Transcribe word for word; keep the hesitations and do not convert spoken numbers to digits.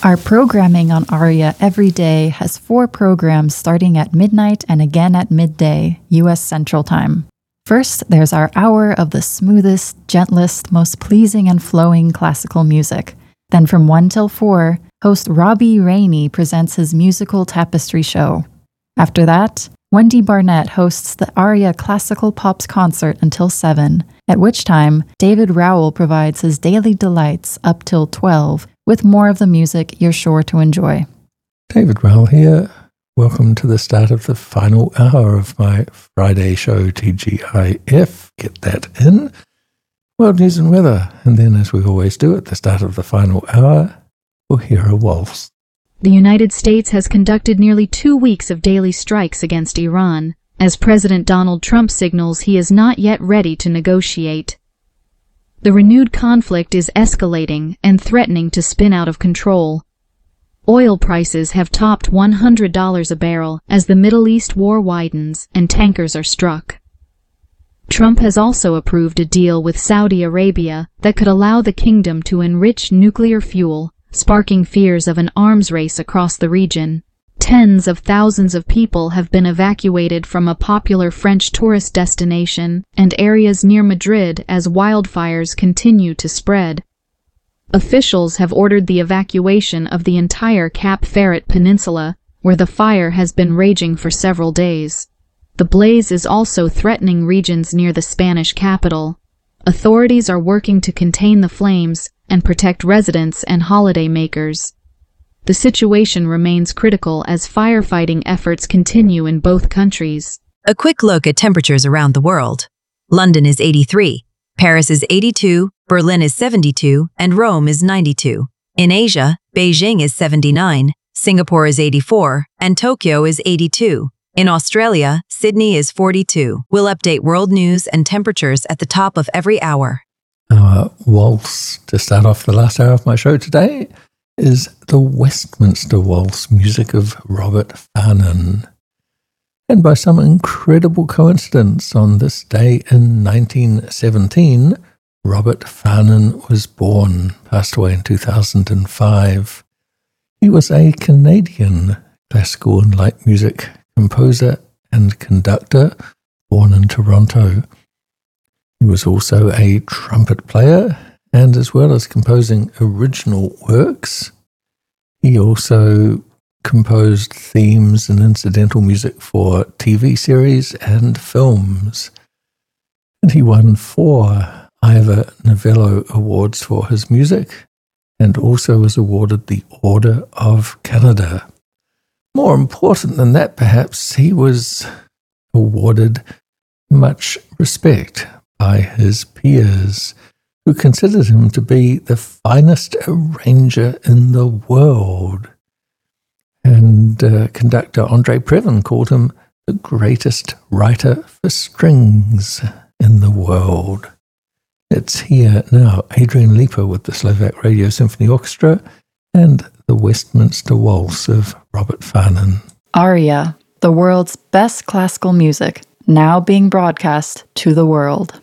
Our programming on Aria every day has four programs starting at midnight and again at midday, U S Central Time. First, there's our hour of the smoothest, gentlest, most pleasing and flowing classical music. Then from one till four, host Robbie Rainey presents his musical tapestry show. After that, Wendy Barnett hosts the Aria Classical Pops concert until seven, at which time David Rowell provides his daily delights up till twelve, with more of the music you're sure to enjoy. David Rowell here. Welcome to the start of the final hour of my Friday show, T G I F. Get that in. World news and weather. And then, as we always do at the start of the final hour, we'll hear a waltz. The United States has conducted nearly two weeks of daily strikes against Iran, as President Donald Trump signals he is not yet ready to negotiate. The renewed conflict is escalating and threatening to spin out of control. Oil prices have topped one hundred dollars a barrel as the Middle East war widens and tankers are struck. Trump has also approved a deal with Saudi Arabia that could allow the kingdom to enrich nuclear fuel, sparking fears of an arms race across the region. Tens of thousands of people have been evacuated from a popular French tourist destination and areas near Madrid as wildfires continue to spread. Officials have ordered the evacuation of the entire Cap Ferret Peninsula, where the fire has been raging for several days. The blaze is also threatening regions near the Spanish capital. Authorities are working to contain the flames and protect residents and holidaymakers. The situation remains critical as firefighting efforts continue in both countries. A quick look at temperatures around the world. London is eighty-three, Paris is eighty-two, Berlin is seventy-two, and Rome is ninety-two. In Asia, Beijing is seventy-nine, Singapore is eighty-four, and Tokyo is eighty-two. In Australia, Sydney is forty-two. We'll update world news and temperatures at the top of every hour. Our waltz to start off the last hour of my show today is the Westminster Waltz, music of Robert Farnon. And by some incredible coincidence, on this day in nineteen seventeen, Robert Farnon was born, passed away in two thousand five. He was a Canadian classical and light music composer and conductor, born in Toronto. He was also a trumpet player, and as well as composing original works, he also composed themes and incidental music for T V series and films. And he won four Ivor Novello Awards for his music, and also was awarded the Order of Canada. More important than that, perhaps, he was awarded much respect by his peers, who considered him to be the finest arranger in the world. And uh, conductor Andre Previn called him the greatest writer for strings in the world. It's here now, Adrian Leeper with the Slovak Radio Symphony Orchestra and the Westminster Waltz of Robert Farnon. Aria, the world's best classical music, now being broadcast to the world.